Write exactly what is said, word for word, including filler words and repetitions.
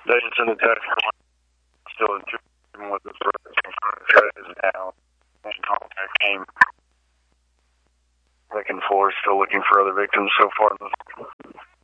Agents in the text still in treatment with this is now in contact team. Looking for, still looking for other victims so far.